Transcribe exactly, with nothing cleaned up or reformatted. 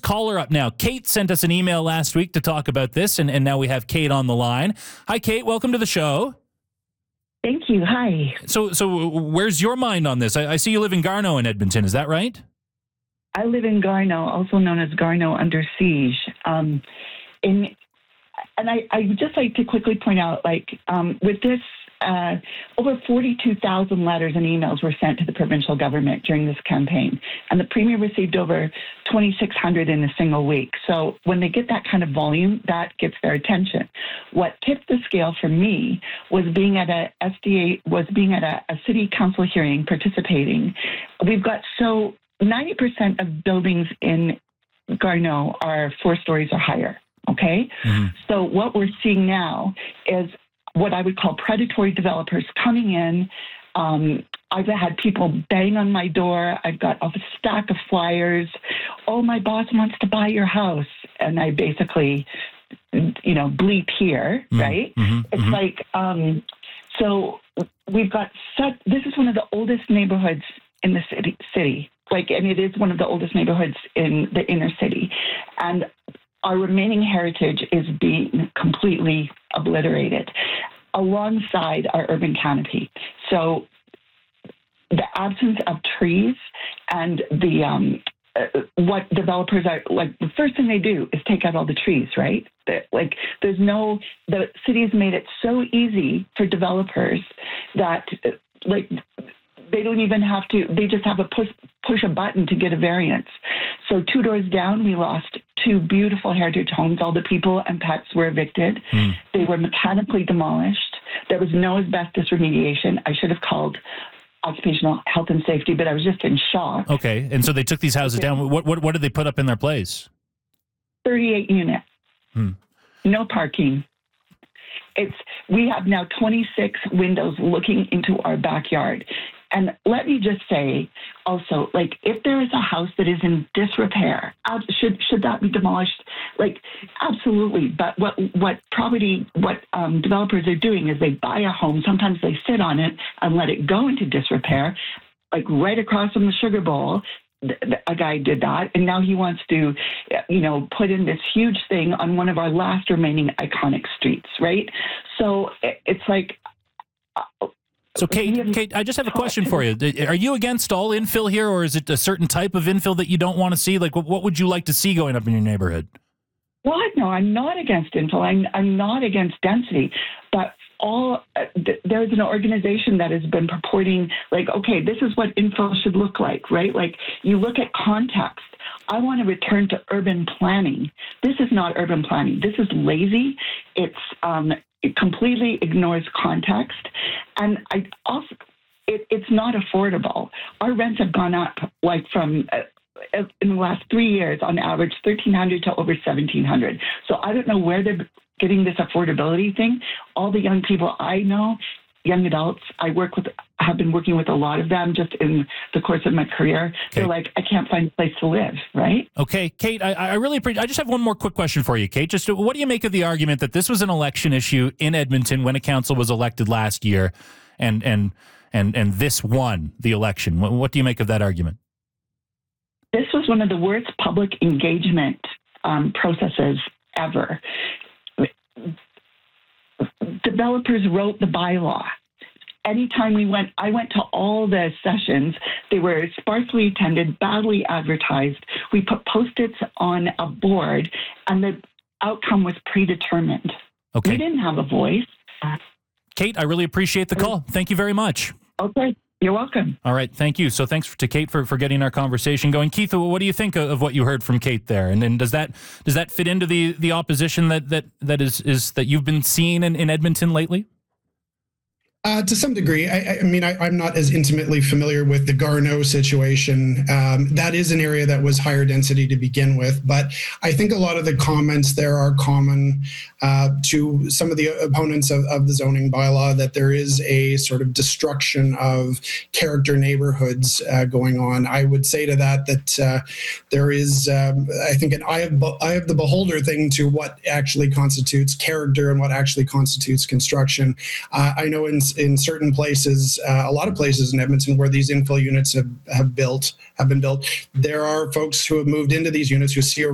caller up now. Kate sent us an email last week to talk about this, and, and now we have Kate on the line. Hi, Kate. Welcome to the show. Thank you. Hi. So, so where's your mind on this? I, I see you live in Garneau in Edmonton. Is that right? I live in Garneau, also known as Garneau under siege. Um, in, and I, I would just like to quickly point out, like, um, with this, uh, over forty-two thousand letters and emails were sent to the provincial government during this campaign. And the Premier received over twenty-six hundred in a single week. So when they get that kind of volume, that gets their attention. What tipped the scale for me was being at a S D A, was being at a, a city council hearing, participating. We've got so ninety percent of buildings in Garneau are four stories or higher, okay? Mm-hmm. So what we're seeing now is what I would call predatory developers coming in. Um, I've had people bang on my door. I've got a stack of flyers. Oh, my boss wants to buy your house. And I basically, you know, bleep here, mm-hmm. right? Mm-hmm. It's mm-hmm. like, um, so we've got such, this is one of the oldest neighborhoods in the city, city. Like, and it is one of the oldest neighborhoods in the inner city. And our remaining heritage is being completely obliterated alongside our urban canopy. So the absence of trees and the um, uh, what developers are, like, the first thing they do is take out all the trees, right? The, like, there's no, the city's made it so easy for developers that, uh, like, they don't even have to, they just have a push, push a button to get a variance. So two doors down, we lost two beautiful heritage homes. All the people and pets were evicted. Mm. They were mechanically demolished. There was no asbestos remediation. I should have called occupational health and safety, but I was just in shock. Okay, and so they took these houses okay. down. What, what, what did they put up in their place? thirty-eight units. Hmm. No parking. It's, we have now twenty-six windows looking into our backyard. And let me just say also, like, if there is a house that is in disrepair, should should that be demolished? Like, absolutely. But what what property, what um, developers are doing is they buy a home. Sometimes they sit on it and let it go into disrepair, like right across from the Sugar Bowl. A guy did that, and now he wants to, you know, put in this huge thing on one of our last remaining iconic streets, right? So it's like... Uh, So, Kate, Kate, I just have a question for you. Are you against all infill here, or is it a certain type of infill that you don't want to see? Like, what would you like to see going up in your neighborhood? Well, no, I'm not against infill. I'm, I'm not against density. But all uh, th- there's an organization that has been purporting, like, okay, this is what infill should look like, right? Like, you look at context. I want to return to urban planning. This is not urban planning. This is lazy. It's um, it completely ignores context. And I also, it, it's not affordable. Our rents have gone up, like, from uh, in the last three years, on average, thirteen hundred to over seventeen hundred. So I don't know where they're getting this affordability thing. All the young people I know, young adults, I work with, have been working with a lot of them just in the course of my career. Okay. They're like, I can't find a place to live, right? Okay, Kate, I, I really appreciate, I just have one more quick question for you, Kate. Just what do you make of the argument that this was an election issue in Edmonton when a council was elected last year, and and and and this won the election? What, what do you make of that argument? This was one of the worst public engagement um, processes ever. Developers wrote the bylaw. Anytime we went, I went to all the sessions. They were sparsely attended, badly advertised. We put Post-its on a board, and the outcome was predetermined. Okay. We didn't have a voice. Kate, I really appreciate the call. Thank you very much. Okay. You're welcome. All right. Thank you. So thanks to Kate for, for getting our conversation going. Keith, what do you think of, of what you heard from Kate there? And then does that does that fit into the, the opposition that, that, that is, is that you've been seeing in, in Edmonton lately? Uh, to some degree. I, I mean, I, I'm not as intimately familiar with the Garneau situation. Um, that is an area that was higher density to begin with, but I think a lot of the comments there are common uh, to some of the opponents of, of the zoning bylaw, that there is a sort of destruction of character neighborhoods uh, going on. I would say to that that uh, there is, um, I think, an eye of, eye of the beholder thing to what actually constitutes character and what actually constitutes construction. Uh, I know in in certain places, uh, a lot of places in Edmonton where these infill units have, have built, have been built, there are folks who have moved into these units who see a